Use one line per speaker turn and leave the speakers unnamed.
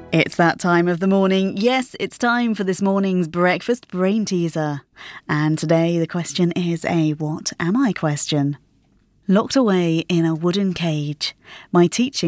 It's that time of the morning. Yes, it's time for this morning's breakfast brain teaser. And today the question is a what am I question. Locked away in a wooden cage, my teaching